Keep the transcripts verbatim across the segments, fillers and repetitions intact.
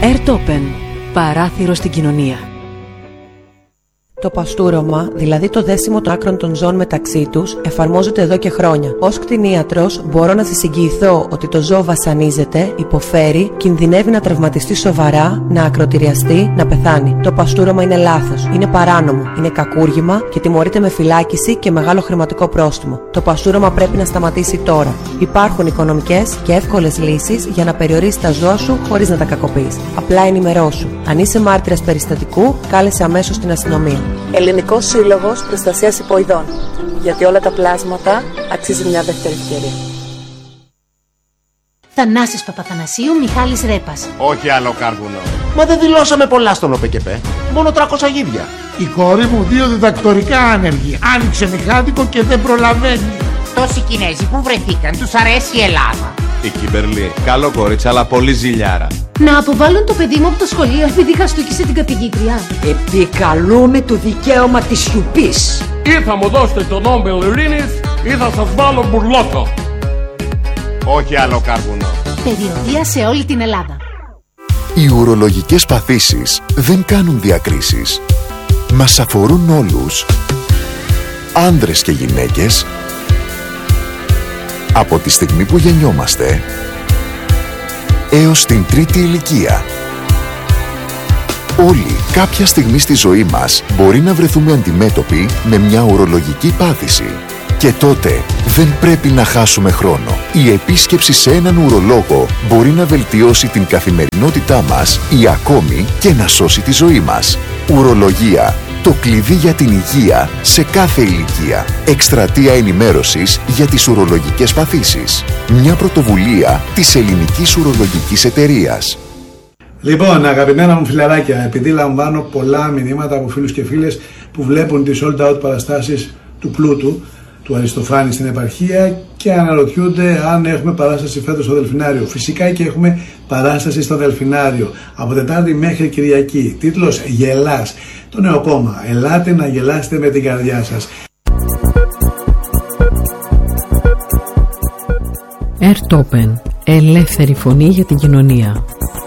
Airtopen. Παράθυρο στην κοινωνία. Το παστούρωμα, δηλαδή το δέσιμο των άκρων των ζώων μεταξύ τους, εφαρμόζεται εδώ και χρόνια. Ως κτηνίατρος, μπορώ να σας εγγυηθώ ότι το ζώο βασανίζεται, υποφέρει, κινδυνεύει να τραυματιστεί σοβαρά, να ακροτηριαστεί, να πεθάνει. Το παστούρωμα είναι λάθος, είναι παράνομο, είναι κακούργημα και τιμωρείται με φυλάκιση και μεγάλο χρηματικό πρόστιμο. Το παστούρωμα πρέπει να σταματήσει τώρα. Υπάρχουν οικονομικές και εύκολες λύσεις για να περιορίσεις τα ζώα σου χωρίς να τα κακοποιείς. Απλά ενημερώσου. Αν είσαι μάρτυρας περιστατικού, κάλεσε αμέσως την αστυνομία. Ελληνικός Σύλλογος Προστασίας Υποειδών. Γιατί όλα τα πλάσματα αξίζει μια δεύτερη ευκαιρία. Θανάσης Παπαθανασίου, Μιχάλης Ρέπας. Όχι άλλο κάρβουνο. Μα δεν δηλώσαμε πολλά στον ΟΠΕΚΕΠΕ. Μόνο τριακόσια γίδια. Η κόρη μου δύο διδακτορικά άνεργη. Άνοιξε μηχάνικο και δεν προλαβαίνει. Τόσοι Κινέζοι που βρεθήκαν, τους αρέσει η Ελλάδα. Η Κιμπερλή, καλό κορίτσι, αλλά πολύ ζηλιάρα. Να αποβάλουν το παιδί μου από το σχολείο επειδή χαστούκισε την καθηγήτρια. Επικαλούμε το δικαίωμα της σιωπής. Ή θα μου δώσετε τον Νόμπελ Ειρήνης ή θα σας βάλω μπουρλότο. Όχι άλλο κάρβουνο. Περιοδεία σε όλη την Ελλάδα. Οι ουρολογικές παθήσεις δεν κάνουν διακρίσεις. Μας αφορούν όλους. Άνδρες και γυναίκες. Από τη στιγμή που γεννιόμαστε έως την τρίτη ηλικία. Όλοι κάποια στιγμή στη ζωή μας μπορεί να βρεθούμε αντιμέτωποι με μια ουρολογική πάθηση. Και τότε δεν πρέπει να χάσουμε χρόνο. Η επίσκεψη σε έναν ουρολόγο μπορεί να βελτιώσει την καθημερινότητά μας ή ακόμη και να σώσει τη ζωή μας. Ουρολογία. Το κλειδί για την υγεία σε κάθε ηλικία. Εκστρατεία ενημέρωσης για τις ουρολογικές παθήσεις. Μια πρωτοβουλία της Ελληνικής Ουρολογικής Εταιρείας. Λοιπόν, αγαπημένα μου φιλαράκια, επειδή λαμβάνω πολλά μηνύματα από φίλους και φίλες που βλέπουν τις sold out παραστάσεις του Πλούτου, του Αριστοφάνη στην επαρχία και αναρωτιούνται αν έχουμε παράσταση φέτος στο Δελφινάριο. Φυσικά και έχουμε παράσταση στο Δελφινάριο από Τετάρτη μέχρι Κυριακή. Τίτλος «Γελάς». Το νέο κόμμα. Ελάτε να γελάσετε με την καρδιά σας. Airtopen. Ελεύθερη φωνή για την κοινωνία.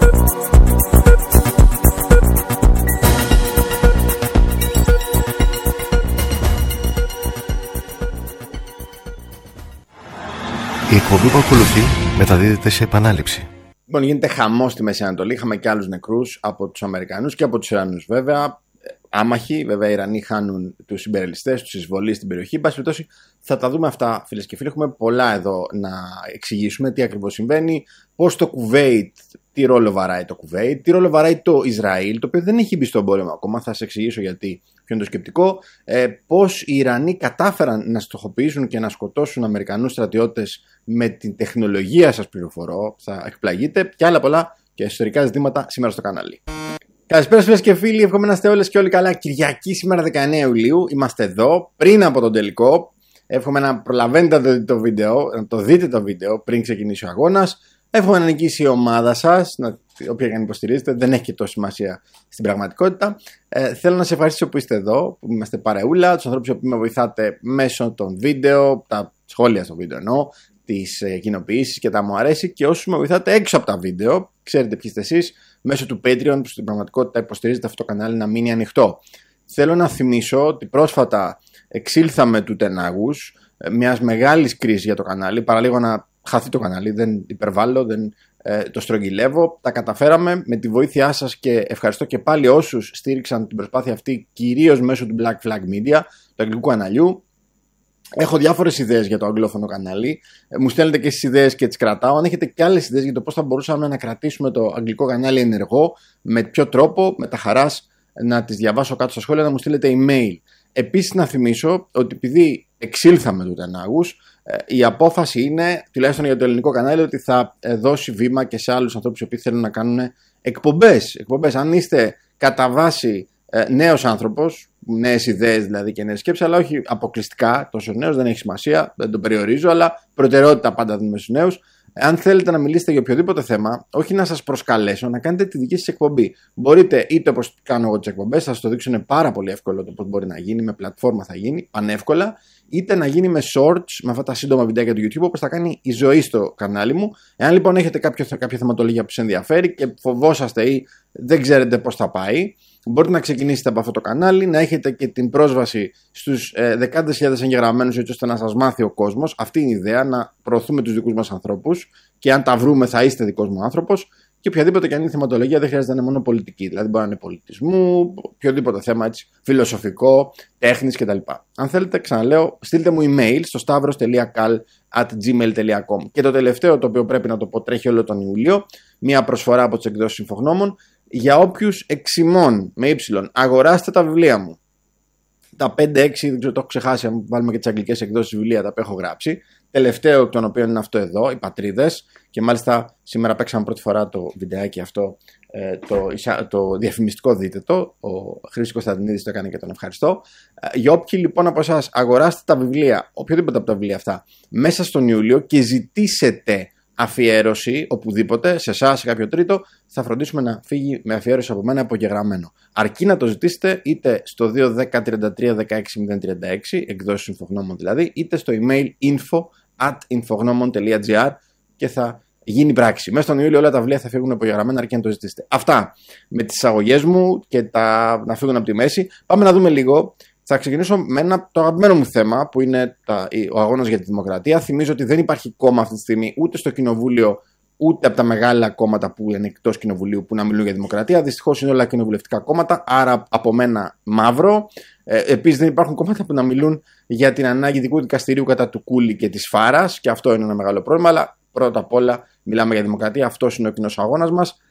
Η εκπομπή που ακολουθεί μεταδίδεται σε επανάληψη. Λοιπόν, γίνεται χαμός στη Μέση Ανατολή. Είχαμε και άλλους νεκρούς από τους Αμερικανούς και από τους Ιρανούς. Βέβαια, άμαχοι. Βέβαια, οι Ιρανοί χάνουν τους συμπεριλιστές, τους εισβολείς στην περιοχή. Εν πάση περιπτώσει, θα τα δούμε αυτά, φίλες και φίλοι. Έχουμε πολλά εδώ να εξηγήσουμε τι ακριβώς συμβαίνει, πώς το Κουβέιτ, τι ρόλο βαράει το Κουβέιτ, τι ρόλο βαράει το Ισραήλ, το οποίο δεν έχει μπει στον πόλεμο ακόμα. Θα σας εξηγήσω γιατί, ποιο είναι το σκεπτικό. Ε, πώς οι Ιρανοί κατάφεραν να στοχοποιήσουν και να σκοτώσουν Αμερικανούς στρατιώτες με την τεχνολογία, σας πληροφορώ. Θα εκπλαγείτε, και άλλα πολλά και ιστορικά ζητήματα σήμερα στο κανάλι. Καλησπέρα φίλες και φίλοι, εύχομαι να είστε όλες και όλοι καλά. Κυριακή σήμερα δεκαεννέα Ιουλίου, είμαστε εδώ πριν από τον τελικό. Εύχομαι να προλαβαίνετε να δείτε το βίντεο, να το δείτε το βίντεο πριν ξεκινήσει ο αγώνας. Εύχομαι να νικήσει η ομάδα σας, να, όποια και αν υποστηρίζετε, δεν έχει και τόση σημασία στην πραγματικότητα. Ε, θέλω να σε ευχαριστήσω που είστε εδώ, που είμαστε παρεούλα, τους ανθρώπους που με βοηθάτε μέσω των βίντεο, τα σχόλια στο βίντεο εννοώ, τις ε, κοινοποιήσεις και τα μου αρέσει, και όσους με βοηθάτε έξω από τα βίντεο, ξέρετε ποιοι είστε εσείς, μέσω του Patreon, που στην πραγματικότητα υποστηρίζετε αυτό το κανάλι να μείνει ανοιχτό. Θέλω να θυμίσω ότι πρόσφατα εξήλθαμε του τενάγους μιας μεγάλης κρίσης για το κανάλι, παραλίγο να χαθεί το κανάλι, δεν υπερβάλλω, δεν ε, το στρογγυλεύω. Τα καταφέραμε με τη βοήθειά σας και ευχαριστώ και πάλι όσους στήριξαν την προσπάθεια αυτή, κυρίως μέσω του Black Flag Media, του αγγλικού καναλιού. Έχω διάφορες ιδέες για το αγγλόφωνο κανάλι. Ε, μου στέλνετε και τις ιδέες και τις κρατάω. Αν έχετε και άλλες ιδέες για το πώς θα μπορούσαμε να κρατήσουμε το αγγλικό κανάλι ενεργό, με ποιο τρόπο, με τα χαράς να τις διαβάσω κάτω στα σχόλια, να μου στείλετε email. Επίσης, να θυμίσω ότι επειδή εξήλθαμε του τενάγους, η απόφαση είναι, τουλάχιστον για το ελληνικό κανάλι, ότι θα δώσει βήμα και σε άλλους ανθρώπους οι οποίοι θέλουν να κάνουν εκπομπές. εκπομπές. Αν είστε κατά βάση νέος άνθρωπος, νέες ιδέες δηλαδή και νέες σκέψεις, αλλά όχι αποκλειστικά τόσο νέος, δεν έχει σημασία, δεν το περιορίζω, αλλά προτεραιότητα πάντα δίνουμε στους νέους. Αν θέλετε να μιλήσετε για οποιοδήποτε θέμα, όχι να σας προσκαλέσω, να κάνετε τη δική σας εκπομπή. Μπορείτε είτε όπως κάνω εγώ τις εκπομπές, θα σας το δείξω, είναι πάρα πολύ εύκολο το πώς μπορεί να γίνει, με πλατφόρμα θα γίνει, πανεύκολα, είτε να γίνει με shorts, με αυτά τα σύντομα βιντεάκια του YouTube, όπως θα κάνει η Ζωή στο κανάλι μου. Εάν λοιπόν έχετε κάποιο, κάποια θεματολογία που σας ενδιαφέρει και φοβόσαστε ή δεν ξέρετε πώς θα πάει, μπορείτε να ξεκινήσετε από αυτό το κανάλι, να έχετε και την πρόσβαση στους ε, δεκάδες χιλιάδες εγγεγραμμένους, έτσι ώστε να σας μάθει ο κόσμος. Αυτή είναι η ιδέα, να προωθούμε τους δικούς μας ανθρώπους και αν τα βρούμε θα είστε δικός μου άνθρωπος. Και οποιαδήποτε και αν είναι θεματολογία δεν χρειάζεται να είναι μόνο πολιτική. Δηλαδή μπορεί να είναι πολιτισμού, οποιοδήποτε θέμα έτσι, φιλοσοφικό, τέχνης κτλ. Αν θέλετε, ξαναλέω, στείλτε μου email στο stavros τελεία kal at gmail τελεία com. Και το τελευταίο, το οποίο πρέπει να το πω, τρέχει όλο τον Ιούλιο, μια προσφορά από τις εκδόσεις Συμφογνώμων. Για όποιους εξημών με ύψιλον, αγοράστε τα βιβλία μου. Τα πέντε έξι, δεν ξέρω, το έχω ξεχάσει, αν βάλουμε και τις αγγλικές εκδόσεις βιβλία, τα που έχω γράψει. Τελευταίο εκ των οποίων είναι αυτό εδώ, οι Πατρίδες. Και μάλιστα σήμερα παίξαμε πρώτη φορά το βιντεάκι αυτό, το, το διαφημιστικό, δείτε το. Ο Χρήστος Κωνσταντινίδης το έκανε και τον ευχαριστώ. Για όποιοι λοιπόν από εσάς αγοράστε τα βιβλία, οποιοδήποτε από τα βιβλία αυτά, μέσα στον Ιούλιο και ζητήσετε αφιέρωση οπουδήποτε, σε εσάς, σε κάποιο τρίτο, θα φροντίσουμε να φύγει με αφιέρωση από μένα απογεγραμμένο. Αρκεί να το ζητήσετε είτε στο δύο ένα μηδέν τριάντα τρία δεκαέξι μηδέν τριάντα έξι, εκδόσεις Συμφογνώμων δηλαδή, είτε στο email info at infognomon τελεία gr και θα γίνει πράξη. Μέσα στον Ιούλιο όλα τα βιβλία θα φύγουν απογεγραμμένα, αρκεί να το ζητήσετε. Αυτά με τις εισαγωγές μου και τα να φύγουν από τη μέση. Πάμε να δούμε λίγο. Θα ξεκινήσω με ένα, το αγαπημένο μου θέμα που είναι τα, ο αγώνας για τη δημοκρατία. Θυμίζω ότι δεν υπάρχει κόμμα αυτή τη στιγμή ούτε στο Κοινοβούλιο ούτε από τα μεγάλα κόμματα που είναι εκτός Κοινοβουλίου που να μιλούν για δημοκρατία. Δυστυχώς είναι όλα κοινοβουλευτικά κόμματα, άρα από μένα μαύρο. Ε, επίσης δεν υπάρχουν κόμματα που να μιλούν για την ανάγκη δικού δικαστηρίου κατά του Κούλη και της Φάρας και αυτό είναι ένα μεγάλο πρόβλημα. Αλλά πρώτα απ' όλα μιλάμε για δημοκρατία. Αυτός είναι ο κοινός αγώνας μας.